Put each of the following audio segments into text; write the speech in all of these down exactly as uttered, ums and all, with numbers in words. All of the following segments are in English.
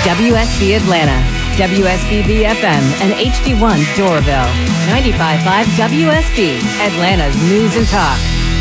W S B Atlanta, W S B B F M, and H D one Doraville. ninety-five point five W S B, Atlanta's news and talk.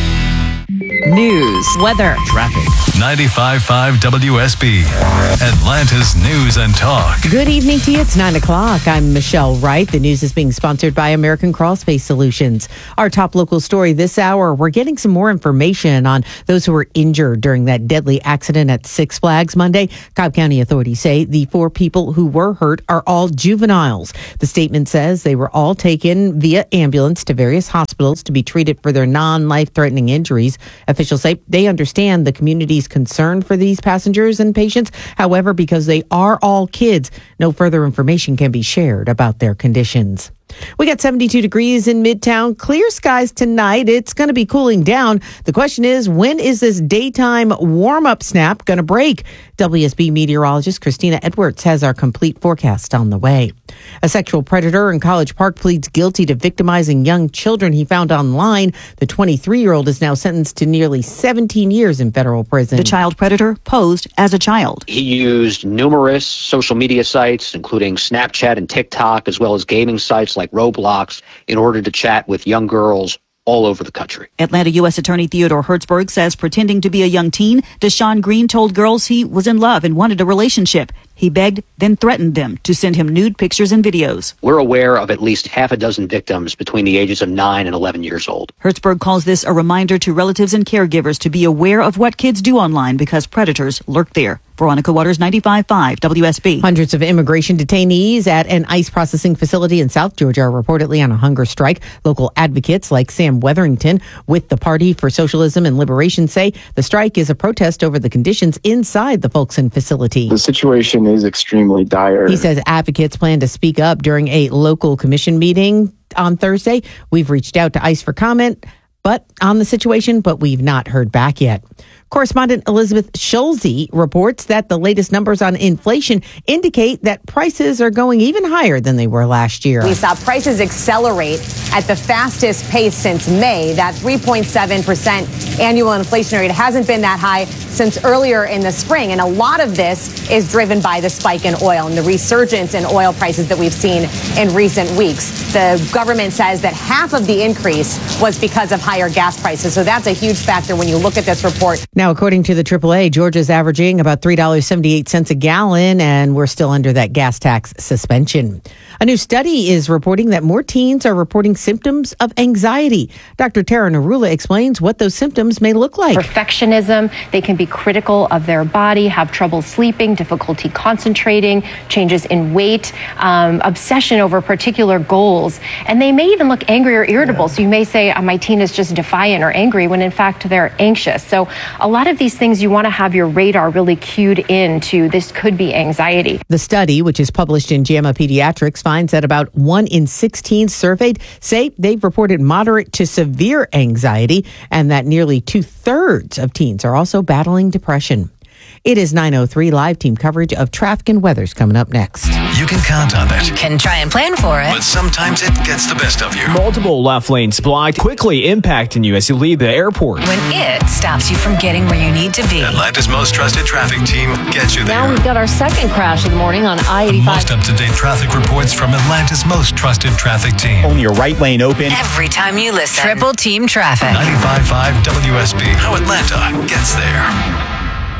News, weather, traffic. ninety-five point five W S B, Atlanta's news and talk. Good evening to you. It's nine o'clock. I'm Michelle Wright. The news is being sponsored by American Crawl Space Solutions. Our top local story this hour, we're getting some more information on those who were injured during that deadly accident at Six Flags Monday. Cobb County authorities say the four people who were hurt are all juveniles. The statement says they were all taken via ambulance to various hospitals to be treated for their non-life-threatening injuries. Officials say they understand the community's concern for these passengers and patients. However, because they are all kids, no further information can be shared about their conditions. We got seventy-two degrees in Midtown. Clear skies tonight. It's going to be cooling down. The question is, when is this daytime warm-up snap going to break? W S B meteorologist Christina Edwards has our complete forecast on the way. A sexual predator in College Park pleads guilty to victimizing young children he found online. The twenty-three-year-old is now sentenced to nearly seventeen years in federal prison. The child predator posed as a child. He used numerous social media sites, including Snapchat and TikTok, as well as gaming sites like Roblox, in order to chat with young girls all over the country. Atlanta U S Attorney Theodore Hertzberg says pretending to be a young teen, Deshaun Green told girls he was in love and wanted a relationship. He begged, then threatened them to send him nude pictures and videos. We're aware of at least half a dozen victims between the ages of nine and eleven years old. Hertzberg calls this a reminder to relatives and caregivers to be aware of what kids do online because predators lurk there. Veronica Waters, ninety-five point five W S B. Hundreds of immigration detainees at an ICE processing facility in South Georgia are reportedly on a hunger strike. Local advocates like Sam Wetherington with the Party for Socialism and Liberation say the strike is a protest over the conditions inside the Folkson facility. The situation is extremely dire. He says advocates plan to speak up during a local commission meeting on Thursday. We've reached out to ICE for comment but on the situation, but we've not heard back yet. Correspondent Elizabeth Schulze reports that the latest numbers on inflation indicate that prices are going even higher than they were last year. We saw prices accelerate at the fastest pace since May. That three point seven percent annual inflation rate hasn't been that high since earlier in the spring. And a lot of this is driven by the spike in oil and the resurgence in oil prices that we've seen in recent weeks. The government says that half of the increase was because of higher gas prices. So that's a huge factor when you look at this report. Now, according to the triple A, Georgia's averaging about three dollars and seventy-eight cents a gallon, and we're still under that gas tax suspension. A new study is reporting that more teens are reporting symptoms of anxiety. Doctor Tara Narula explains what those symptoms may look like. Perfectionism, they can be critical of their body, have trouble sleeping, difficulty concentrating, changes in weight, um, obsession over particular goals, and they may even look angry or irritable. So you may say, oh, my teen is just defiant or angry, when in fact they're anxious. So a lot of these things you want to have your radar really cued into. This could be anxiety. The study, which is published in JAMA Pediatrics, finds that about one in six teens surveyed say they've reported moderate to severe anxiety, and that nearly two-thirds of teens are also battling depression. It is nine oh three. Live team coverage of traffic and weather's coming up next. You can count on it. You can try and plan for it, but sometimes it gets the best of you. Multiple left lanes blocked, quickly impacting you as you leave the airport. when it stops you from getting where you need to be. Atlanta's most trusted traffic team gets you there. Now we've got our second crash of the morning on I eighty-five. Most up-to-date traffic reports from Atlanta's most trusted traffic team. Only your right lane open. Every time you listen. Triple Team Traffic. ninety-five point five W S B. How Atlanta gets there.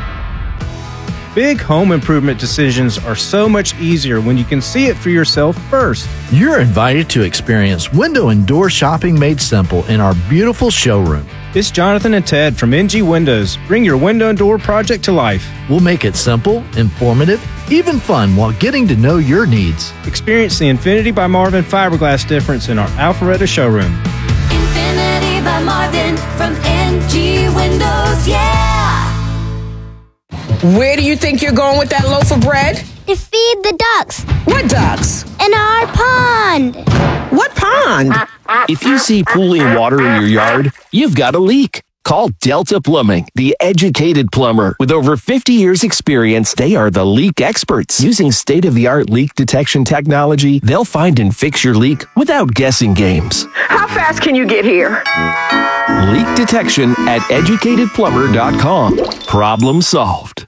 Big home improvement decisions are so much easier when you can see it for yourself first. You're invited to experience window and door shopping made simple in our beautiful showroom. It's Jonathan and Ted from N G Windows. Bring your window and door project to life. We'll make it simple, informative, even fun while getting to know your needs. Experience the Infinity by Marvin fiberglass difference in our Alpharetta showroom. Infinity by Marvin from N G Windows, yeah! Where do you think you're going with that loaf of bread? To feed the ducks. What ducks? In our pond. What pond? If you see pooling water in your yard, you've got a leak. Call Delta Plumbing, the educated plumber. With over fifty years experience, they are the leak experts. Using state-of-the-art leak detection technology, they'll find and fix your leak without guessing games. How fast can you get here? Leak detection at educated plumber dot com. Problem solved.